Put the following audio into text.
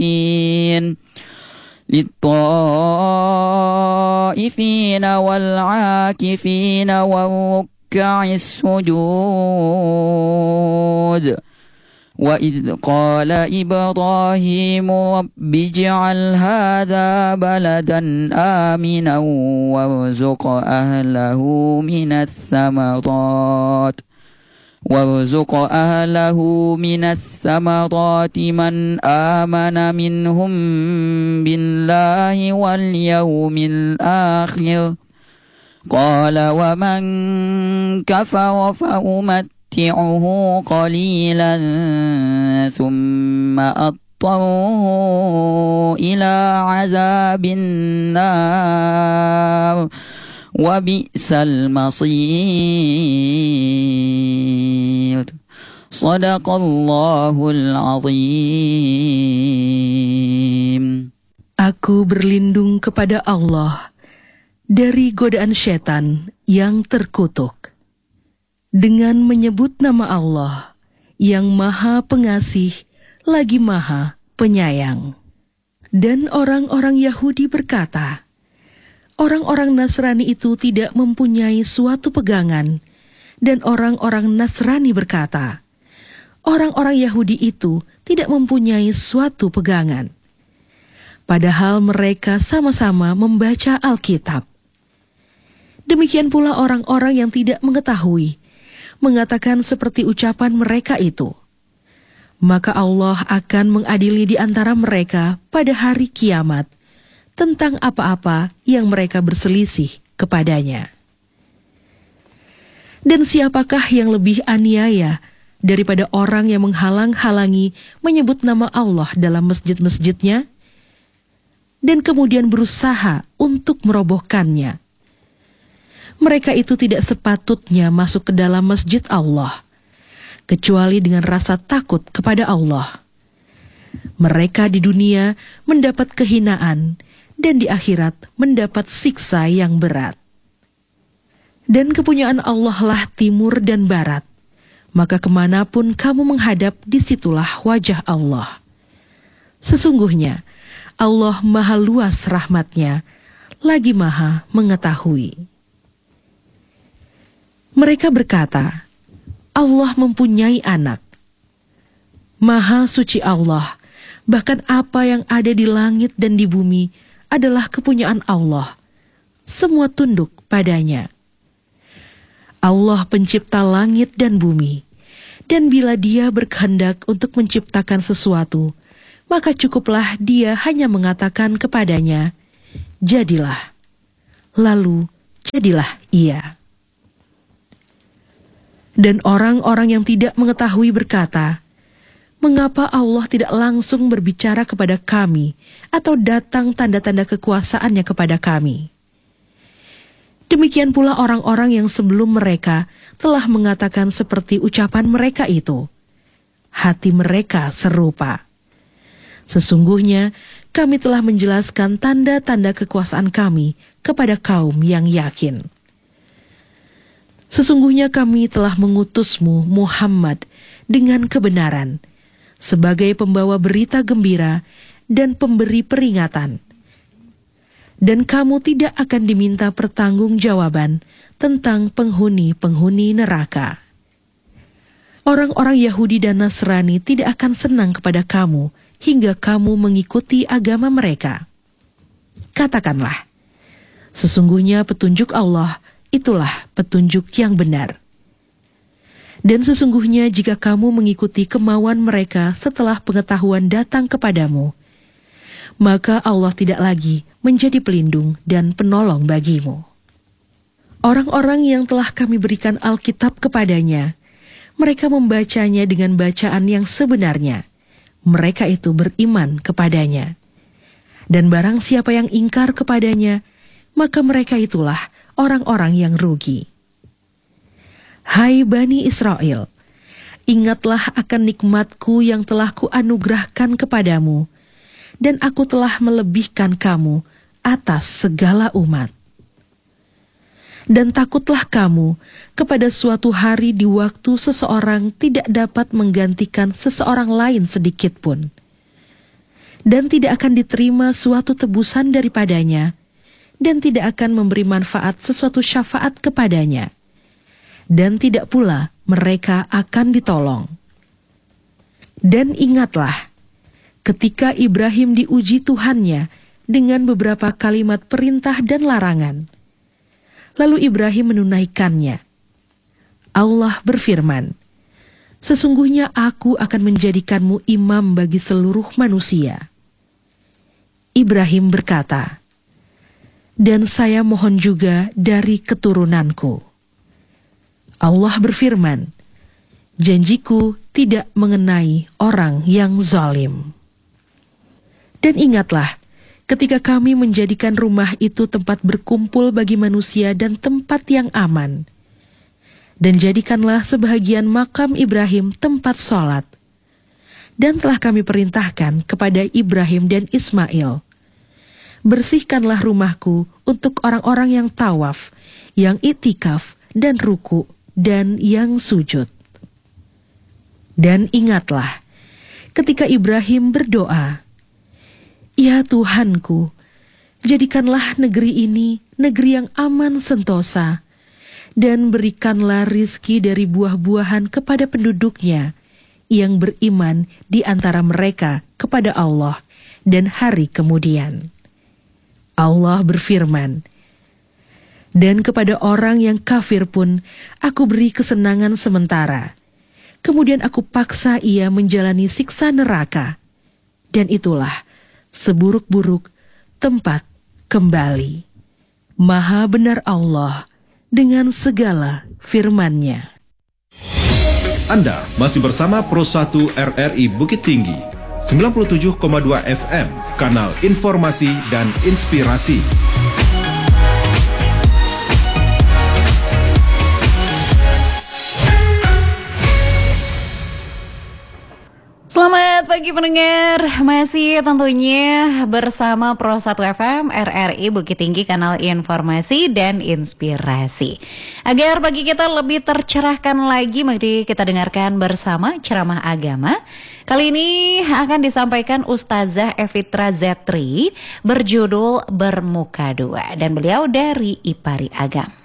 للطائفين والعاكفين والركع السجود وإذ قال إبراهيم رب اجعل هذا بلدا آمنا وارزق أهله من الثمرات من آمن منهم بالله واليوم الآخر قال ومن كفر فأمتعه قليلا ثم أضطره إلى عذاب النار وبئس المصير. Sadaqallahul azim. Aku berlindung kepada Allah dari godaan setan yang terkutuk dengan menyebut nama Allah yang Maha Pengasih lagi Maha Penyayang. Dan orang-orang Yahudi berkata, orang-orang Nasrani itu tidak mempunyai suatu pegangan, dan orang-orang Nasrani berkata, orang-orang Yahudi itu tidak mempunyai suatu pegangan. Padahal mereka sama-sama membaca Alkitab. Demikian pula orang-orang yang tidak mengetahui, mengatakan seperti ucapan mereka itu. Maka Allah akan mengadili di antara mereka pada hari kiamat tentang apa-apa yang mereka berselisih kepadanya. Dan siapakah yang lebih aniaya daripada orang yang menghalang-halangi menyebut nama Allah dalam masjid-masjidnya dan kemudian berusaha untuk merobohkannya? Mereka itu tidak sepatutnya masuk ke dalam masjid Allah, kecuali dengan rasa takut kepada Allah. Mereka di dunia mendapat kehinaan, dan di akhirat mendapat siksa yang berat. Dan kepunyaan Allah lah timur dan barat, maka kemanapun kamu menghadap, disitulah wajah Allah. Sesungguhnya Allah maha luas rahmatnya, lagi maha mengetahui. Mereka berkata, Allah mempunyai anak. Maha suci Allah, bahkan apa yang ada di langit dan di bumi adalah kepunyaan Allah. Semua tunduk padanya. Allah pencipta langit dan bumi, dan bila Dia berkehendak untuk menciptakan sesuatu, maka cukuplah Dia hanya mengatakan kepadanya, jadilah. Lalu jadilah ia. Dan orang-orang yang tidak mengetahui berkata, mengapa Allah tidak langsung berbicara kepada kami atau datang tanda-tanda kekuasaannya kepada kami? Demikian pula orang-orang yang sebelum mereka telah mengatakan seperti ucapan mereka itu. Hati mereka serupa. Sesungguhnya kami telah menjelaskan tanda-tanda kekuasaan kami kepada kaum yang yakin. Sesungguhnya kami telah mengutusmu Muhammad dengan kebenaran, sebagai pembawa berita gembira dan pemberi peringatan. Dan kamu tidak akan diminta pertanggungjawaban tentang penghuni-penghuni neraka. Orang-orang Yahudi dan Nasrani tidak akan senang kepada kamu hingga kamu mengikuti agama mereka. Katakanlah, sesungguhnya petunjuk Allah itulah petunjuk yang benar. Dan sesungguhnya jika kamu mengikuti kemauan mereka setelah pengetahuan datang kepadamu, maka Allah tidak lagi menjadi pelindung dan penolong bagimu. Orang-orang yang telah kami berikan Alkitab kepadanya, mereka membacanya dengan bacaan yang sebenarnya. Mereka itu beriman kepadanya. Dan barang siapa yang ingkar kepadanya, maka mereka itulah orang-orang yang rugi. Hai Bani Israel, ingatlah akan nikmatku yang telah kuanugerahkan kepadamu, dan aku telah melebihkan kamu atas segala umat. Dan takutlah kamu kepada suatu hari di waktu seseorang tidak dapat menggantikan seseorang lain sedikit pun. dan tidak akan diterima suatu tebusan daripadanya, dan tidak akan memberi manfaat sesuatu syafaat kepadanya, dan tidak pula mereka akan ditolong. Dan ingatlah, ketika Ibrahim diuji Tuhannya dengan beberapa kalimat perintah dan larangan, lalu Ibrahim menunaikannya. Allah berfirman, "Sesungguhnya aku akan menjadikanmu imam bagi seluruh manusia." Ibrahim berkata, "Dan saya mohon juga dari keturunanku." Allah berfirman, "Janjiku tidak mengenai orang yang zalim." Dan ingatlah, ketika kami menjadikan rumah itu tempat berkumpul bagi manusia dan tempat yang aman, dan jadikanlah sebahagian makam Ibrahim tempat sholat. Dan telah kami perintahkan kepada Ibrahim dan Ismail, "Bersihkanlah rumahku untuk orang-orang yang tawaf, yang iktikaf dan ruku, dan yang sujud." Dan ingatlah, ketika Ibrahim berdoa, "Ya Tuhanku, jadikanlah negeri ini negeri yang aman sentosa, dan berikanlah rizki dari buah-buahan kepada penduduknya yang beriman di antara mereka kepada Allah dan hari kemudian." Allah berfirman, "Dan kepada orang yang kafir pun aku beri kesenangan sementara, kemudian aku paksa ia menjalani siksa neraka, dan itulah seburuk-buruk tempat kembali." Maha benar Allah dengan segala firman-Nya. Anda masih bersama Pro 1 RRI Bukit Tinggi, 97,2 FM, kanal informasi dan inspirasi. Selamat pagi pendengar, masih tentunya bersama Pro 1 FM RRI Bukit Tinggi, kanal informasi dan inspirasi. Agar pagi kita lebih tercerahkan lagi, mari kita dengarkan bersama ceramah agama. Kali ini akan disampaikan Ustazah Evitra Zetri berjudul Bermuka Dua, dan beliau dari Ipari Agam.